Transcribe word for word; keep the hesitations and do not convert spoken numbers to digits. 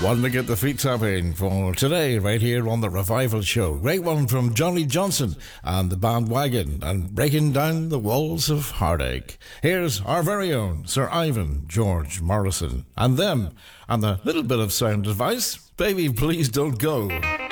One to get the feet tapping for today, right here on the Revival Show. Great one from Johnny Johnson and the Bandwagon and Breaking Down the Walls of Heartache. Here's our very own Sir Ivan George Morrison and them and a little bit of sound advice. Baby, please don't go.